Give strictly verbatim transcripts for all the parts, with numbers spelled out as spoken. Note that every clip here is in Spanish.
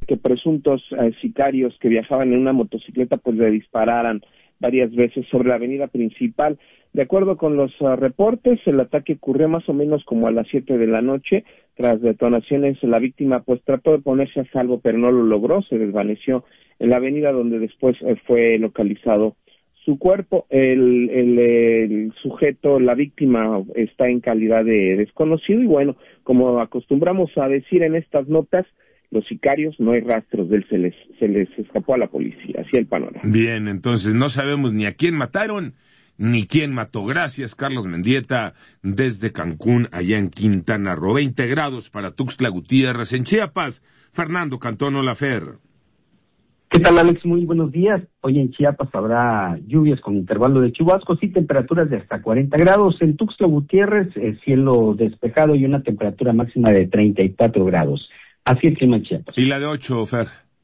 que presuntos eh, sicarios que viajaban en una motocicleta pues le dispararan varias veces sobre la avenida principal. De acuerdo con los uh, reportes, el ataque ocurrió más o menos como a las siete de la noche. Tras detonaciones, la víctima pues trató de ponerse a salvo, pero no lo logró, se desvaneció en la avenida donde después eh, fue localizado su cuerpo. El, el, el sujeto, la víctima, está en calidad de desconocido y bueno, como acostumbramos a decir en estas notas, los sicarios no hay rastros de él, se les, se les escapó a la policía, así el panorama. Bien, entonces no sabemos ni a quién mataron, ni quién mató. Gracias, Carlos Mendieta, desde Cancún, allá en Quintana Roo. veinte grados para Tuxtla Gutiérrez, en Chiapas. Fernando Cantón Olafer. ¿Qué tal, Alex? Muy buenos días. Hoy en Chiapas habrá lluvias con intervalo de chubascos y temperaturas de hasta cuarenta grados. En Tuxtla Gutiérrez, el cielo despejado y una temperatura máxima de treinta y cuatro grados. Así el clima en Chiapas. ¿Y la de ocho, Fer?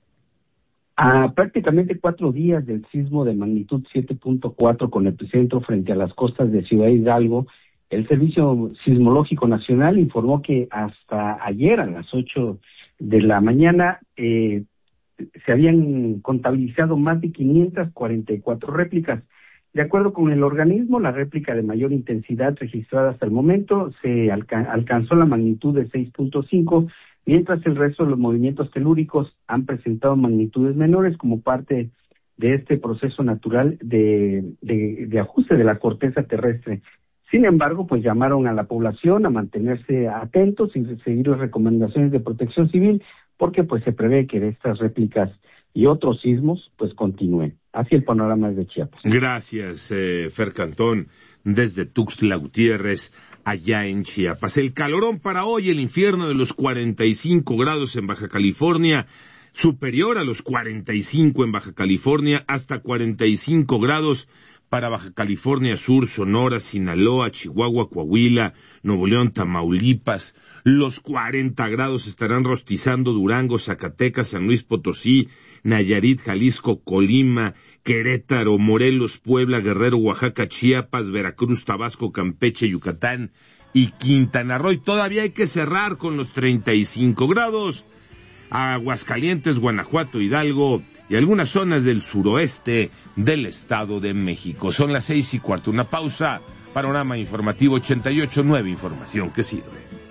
A prácticamente cuatro días del sismo de magnitud siete punto cuatro con epicentro frente a las costas de Ciudad Hidalgo, el Servicio Sismológico Nacional informó que hasta ayer a las ocho de la mañana eh, se habían contabilizado más de quinientas cuarenta y cuatro réplicas. De acuerdo con el organismo, la réplica de mayor intensidad registrada hasta el momento se alca- alcanzó la magnitud de seis punto cinco, mientras el resto de los movimientos telúricos han presentado magnitudes menores como parte de este proceso natural de, de, de ajuste de la corteza terrestre. Sin embargo, pues llamaron a la población a mantenerse atentos y seguir las recomendaciones de Protección Civil, porque pues se prevé que estas réplicas y otros sismos pues continúen. Así el panorama es de Chiapas. Gracias, eh, Fer Cantón, desde Tuxtla Gutiérrez, allá en Chiapas. El calorón para hoy, el infierno de los cuarenta y cinco grados en Baja California, superior a los cuarenta y cinco en Baja California, hasta cuarenta y cinco grados para Baja California Sur, Sonora, Sinaloa, Chihuahua, Coahuila, Nuevo León, Tamaulipas. Los cuarenta grados estarán rostizando Durango, Zacatecas, San Luis Potosí, Nayarit, Jalisco, Colima, Querétaro, Morelos, Puebla, Guerrero, Oaxaca, Chiapas, Veracruz, Tabasco, Campeche, Yucatán y Quintana Roo. Y todavía hay que cerrar con los treinta y cinco grados. Aguascalientes, Guanajuato, Hidalgo y algunas zonas del suroeste del Estado de México. Son las seis y cuarto. Una pausa. Panorama Informativo ochenta y ocho punto nueve. Información que sirve.